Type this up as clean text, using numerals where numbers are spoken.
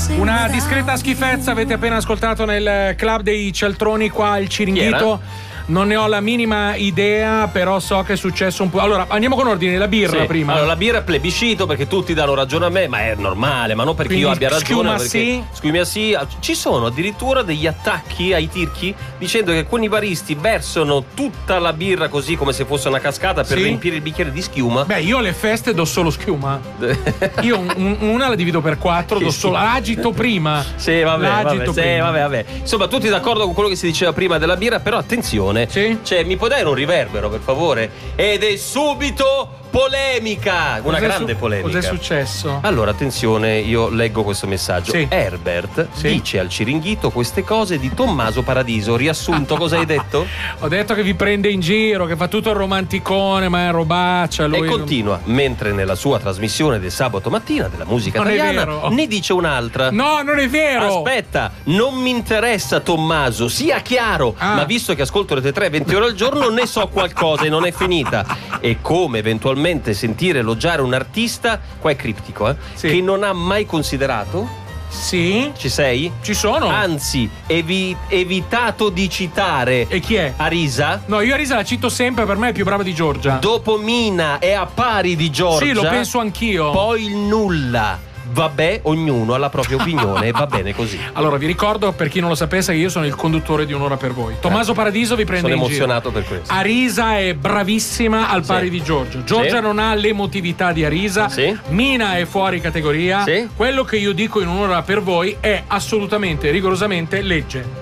Una discreta schifezza avete appena ascoltato nel club dei cialtroni qua al Ciringhito. Non ne ho la minima idea, però so che è successo un po'. Allora, andiamo con ordine, la birra prima. Allora, la birra è plebiscito perché tutti danno ragione a me, ma è normale, ma non perché quindi io abbia ragione. schiuma sì. Ci sono addirittura degli attacchi ai tirchi dicendo che alcuni baristi versano tutta la birra così come se fosse una cascata per riempire il bicchiere di schiuma. Beh, io alle feste do solo schiuma. Io una la divido per 4, do solo agito prima. Sì, vabbè. Insomma, tutti d'accordo con quello che si diceva prima della birra, però attenzione. Sì? Cioè, mi puoi dare un riverbero, per favore? Ed è subito polemica! Una grande polemica. Cos'è successo? Allora, attenzione, io leggo questo messaggio. Sì. Herbert dice al Ciringhito queste cose di Tommaso Paradiso. Riassunto, cosa hai detto? Ho detto che vi prende in giro, che fa tutto il romanticone, ma è robaccia. Lui e continua, mentre nella sua trasmissione del sabato mattina della musica non italiana ne dice un'altra. No, non è vero! Aspetta, non mi interessa Tommaso, sia chiaro, ma visto che ascolto le 3 20 ore al giorno ne so qualcosa e non è finita. E come eventualmente sentire elogiare un artista, qua è criptico, che non ha mai considerato? Sì. Ci sei? Ci sono. Anzi, evitato di citare. E chi è? Arisa? No, io Arisa la cito sempre, per me è più brava di Giorgia. Dopo Mina è a pari di Giorgia. Sì, lo penso anch'io. Poi il nulla. Vabbè, ognuno ha la propria opinione e va bene così. Allora, vi ricordo, per chi non lo sapesse, che io sono il conduttore di Un'ora per voi. Tommaso Paradiso vi prende in giro. Sono emozionato per questo. Arisa è bravissima al pari di Giorgia. Giorgia non ha l'emotività di Arisa. Mina è fuori categoria. Quello che io dico in Un'ora per voi è assolutamente, rigorosamente legge.